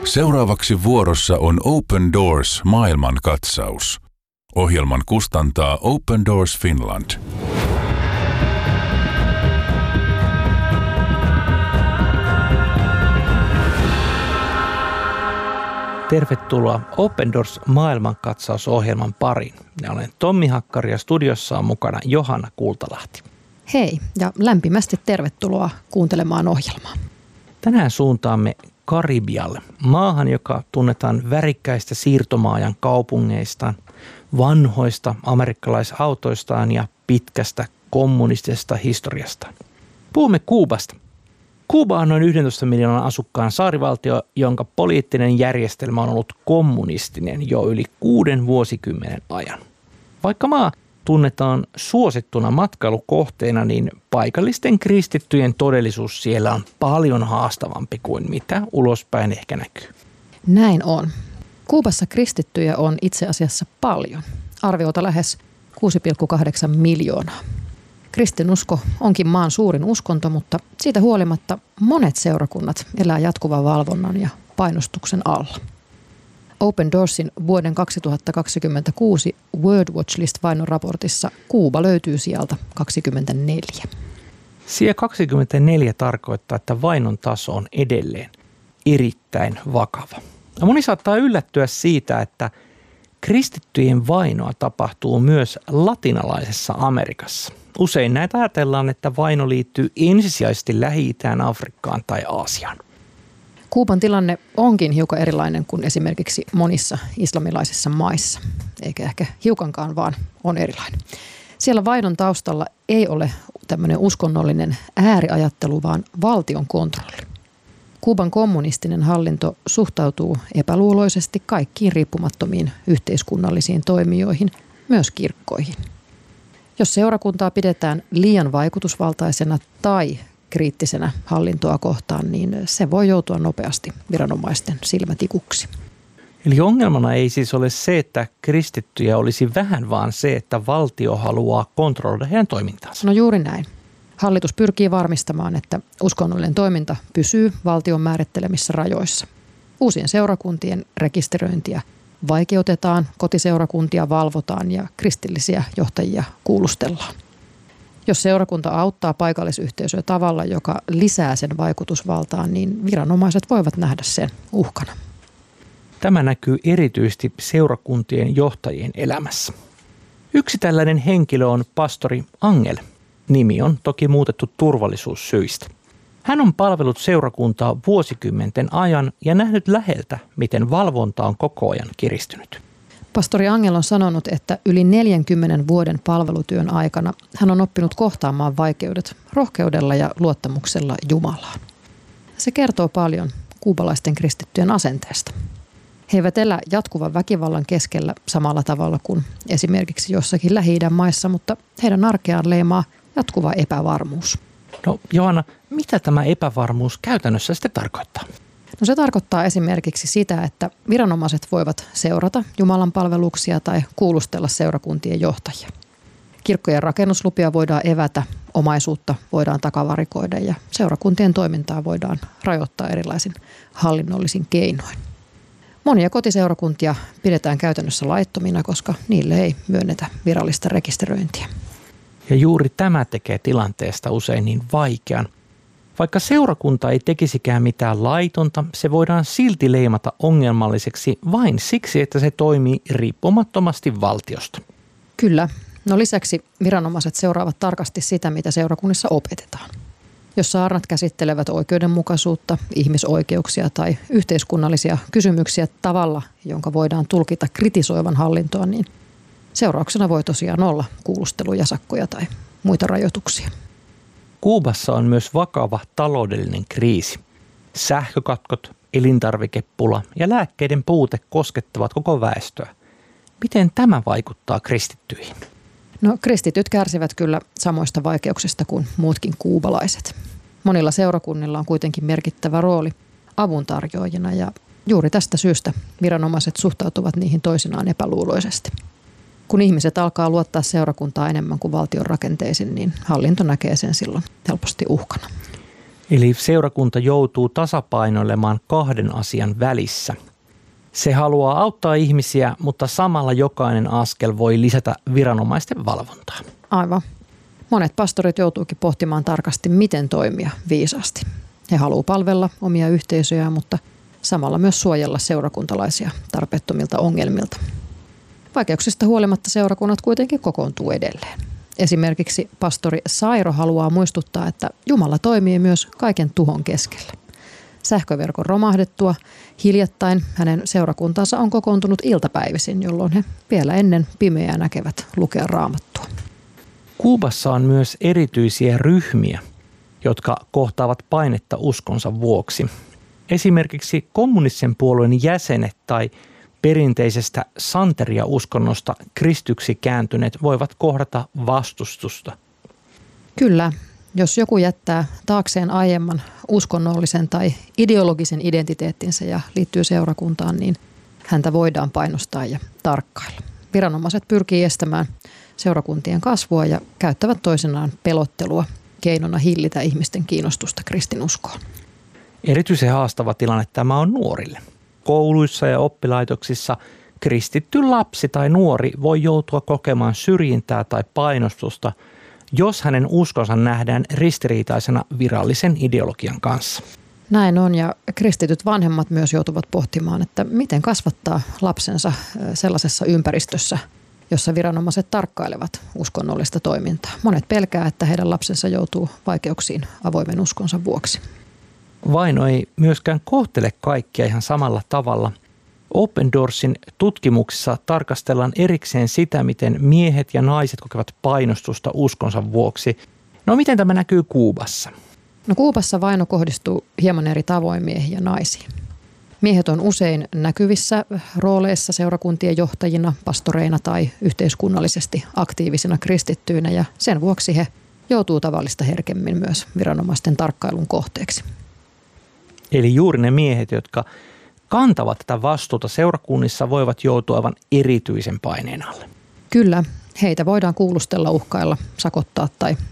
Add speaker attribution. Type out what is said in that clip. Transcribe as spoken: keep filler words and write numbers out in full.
Speaker 1: Seuraavaksi vuorossa on Open Doors maailmankatsaus. Ohjelman kustantaa Open Doors Finland.
Speaker 2: Tervetuloa Open Doors maailmankatsausohjelman pariin. Minä olen Tommi Hakkari ja studiossa on mukana Johanna Kultalahti.
Speaker 3: Hei ja lämpimästi tervetuloa kuuntelemaan ohjelmaa.
Speaker 2: Tänään suuntaamme Karibialle, maahan, joka tunnetaan värikkäistä siirtomaajan kaupungeistaan, vanhoista amerikkalaisautoistaan ja pitkästä kommunistisesta historiastaan. Puhumme Kuubasta. Kuuba on noin yksitoista miljoonan asukkaan saarivaltio, jonka poliittinen järjestelmä on ollut kommunistinen jo yli kuuden vuosikymmenen ajan. Vaikka maa tunnetaan suosittuna matkailukohteena, niin paikallisten kristittyjen todellisuus siellä on paljon haastavampi kuin mitä ulospäin ehkä näkyy.
Speaker 3: Näin on. Kuubassa kristittyjä on itse asiassa paljon, arviolta lähes kuusi pilkku kahdeksan miljoonaa. Kristinusko onkin maan suurin uskonto, mutta siitä huolimatta monet seurakunnat elää jatkuvan valvonnan ja painostuksen alla. Open Doorsin vuoden kaksituhattakaksikymmentäkuusi World Watch List-vainon raportissa Kuuba löytyy sieltä kaksikymmentäneljä.
Speaker 2: Sija kaksikymmentäneljä tarkoittaa, että vainon taso on edelleen erittäin vakava. Ja moni saattaa yllättyä siitä, että kristittyjen vainoa tapahtuu myös latinalaisessa Amerikassa. Usein näitä ajatellaan, että vaino liittyy ensisijaisesti Lähi-Itään, Afrikkaan tai Aasiaan.
Speaker 3: Kuuban tilanne onkin hiukan erilainen kuin esimerkiksi monissa islamilaisissa maissa, eikä ehkä hiukankaan, vaan on erilainen. Siellä vainon taustalla ei ole tämmöinen uskonnollinen ääriajattelu, vaan valtion kontrolli. Kuuban kommunistinen hallinto suhtautuu epäluuloisesti kaikkiin riippumattomiin yhteiskunnallisiin toimijoihin, myös kirkkoihin. Jos seurakuntaa pidetään liian vaikutusvaltaisena tai kriittisenä hallintoa kohtaan, niin se voi joutua nopeasti viranomaisten silmätikuksi.
Speaker 2: Eli ongelmana ei siis ole se, että kristittyjä olisi vähän, vaan se, että valtio haluaa kontrolloida heidän toimintaansa.
Speaker 3: No juuri näin. Hallitus pyrkii varmistamaan, että uskonnollinen toiminta pysyy valtion määrittelemissä rajoissa. Uusien seurakuntien rekisteröintiä vaikeutetaan, kotiseurakuntia valvotaan ja kristillisiä johtajia kuulustellaan. Jos seurakunta auttaa paikallisyhteisöä tavalla, joka lisää sen vaikutusvaltaan, niin viranomaiset voivat nähdä sen uhkana.
Speaker 2: Tämä näkyy erityisesti seurakuntien johtajien elämässä. Yksi tällainen henkilö on pastori Angel. Nimi on toki muutettu turvallisuussyistä. Hän on palvellut seurakuntaa vuosikymmenten ajan ja nähnyt läheltä, miten valvonta on koko ajan kiristynyt.
Speaker 3: Pastori Angel on sanonut, että yli neljänkymmenen vuoden palvelutyön aikana hän on oppinut kohtaamaan vaikeudet rohkeudella ja luottamuksella Jumalaan. Se kertoo paljon kuubalaisten kristittyjen asenteesta. He eivät elä jatkuvan väkivallan keskellä samalla tavalla kuin esimerkiksi jossakin Lähi-idän maissa, mutta heidän arkeaan leimaa jatkuva epävarmuus.
Speaker 2: No Johanna, mitä tämä epävarmuus käytännössä sitten tarkoittaa?
Speaker 3: No se tarkoittaa esimerkiksi sitä, että viranomaiset voivat seurata Jumalan palveluksia tai kuulustella seurakuntien johtajia. Kirkkojen rakennuslupia voidaan evätä, omaisuutta voidaan takavarikoida ja seurakuntien toimintaa voidaan rajoittaa erilaisin hallinnollisin keinoin. Monia kotiseurakuntia pidetään käytännössä laittomina, koska niille ei myönnetä virallista rekisteröintiä.
Speaker 2: Ja juuri tämä tekee tilanteesta usein niin vaikean. Vaikka seurakunta ei tekisikään mitään laitonta, se voidaan silti leimata ongelmalliseksi vain siksi, että se toimii riippumattomasti valtiosta.
Speaker 3: Kyllä. No lisäksi viranomaiset seuraavat tarkasti sitä, mitä seurakunnissa opetetaan. Jos saarnat käsittelevät oikeudenmukaisuutta, ihmisoikeuksia tai yhteiskunnallisia kysymyksiä tavalla, jonka voidaan tulkita kritisoivan hallintoa, niin seurauksena voi tosiaan olla kuulusteluja, sakkoja tai muita rajoituksia.
Speaker 2: Kuubassa on myös vakava taloudellinen kriisi. Sähkökatkot, elintarvikepula ja lääkkeiden puute koskettavat koko väestöä. Miten tämä vaikuttaa kristittyihin?
Speaker 3: No kristityt kärsivät kyllä samoista vaikeuksista kuin muutkin kuubalaiset. Monilla seurakunnilla on kuitenkin merkittävä rooli avuntarjoajina ja juuri tästä syystä viranomaiset suhtautuvat niihin toisinaan epäluuloisesti. Kun ihmiset alkaa luottaa seurakuntaa enemmän kuin valtion rakenteisiin, niin hallinto näkee sen silloin helposti uhkana.
Speaker 2: Eli seurakunta joutuu tasapainoilemaan kahden asian välissä. Se haluaa auttaa ihmisiä, mutta samalla jokainen askel voi lisätä viranomaisten valvontaa.
Speaker 3: Aivan. Monet pastorit joutuukin pohtimaan tarkasti, miten toimia viisaasti. He haluavat palvella omia yhteisöjä, mutta samalla myös suojella seurakuntalaisia tarpeettomilta ongelmilta. Vaikeuksista huolimatta seurakunnat kuitenkin kokoontuu edelleen. Esimerkiksi pastori Sairo haluaa muistuttaa, että Jumala toimii myös kaiken tuhon keskellä. Sähköverkon romahdettua hiljattain hänen seurakuntansa on kokoontunut iltapäivisin, jolloin he vielä ennen pimeää näkevät lukea Raamattua.
Speaker 2: Kuubassa on myös erityisiä ryhmiä, jotka kohtaavat painetta uskonsa vuoksi. Esimerkiksi kommunistisen puolueen jäsenet tai perinteisestä santeria-uskonnosta kristyksi kääntyneet voivat kohdata vastustusta.
Speaker 3: Kyllä, jos joku jättää taakseen aiemman uskonnollisen tai ideologisen identiteettinsä ja liittyy seurakuntaan, niin häntä voidaan painostaa ja tarkkailla. Viranomaiset pyrkii estämään seurakuntien kasvua ja käyttävät toisenaan pelottelua keinona hillitä ihmisten kiinnostusta kristinuskoon.
Speaker 2: Erityisen haastava tilanne tämä on nuorille. Kouluissa ja oppilaitoksissa kristitty lapsi tai nuori voi joutua kokemaan syrjintää tai painostusta, jos hänen uskonsa nähdään ristiriitaisena virallisen ideologian kanssa.
Speaker 3: Näin on, ja kristityt vanhemmat myös joutuvat pohtimaan, että miten kasvattaa lapsensa sellaisessa ympäristössä, jossa viranomaiset tarkkailevat uskonnollista toimintaa. Monet pelkää, että heidän lapsensa joutuu vaikeuksiin avoimen uskonsa vuoksi.
Speaker 2: Vaino ei myöskään kohtele kaikkia ihan samalla tavalla. Open Doorsin tutkimuksissa tarkastellaan erikseen sitä, miten miehet ja naiset kokevat painostusta uskonsa vuoksi. No miten tämä näkyy Kuubassa?
Speaker 3: No Kuubassa vaino kohdistuu hieman eri tavoin miehiin ja naisiin. Miehet on usein näkyvissä rooleissa seurakuntien johtajina, pastoreina tai yhteiskunnallisesti aktiivisina kristittyinä, ja sen vuoksi he joutuu tavallista herkemmin myös viranomaisten tarkkailun kohteeksi.
Speaker 2: Eli juuri ne miehet, jotka kantavat tätä vastuuta seurakunnissa, voivat joutua aivan erityisen paineen alle.
Speaker 3: Kyllä, heitä voidaan kuulustella, uhkailla, sakottaa tai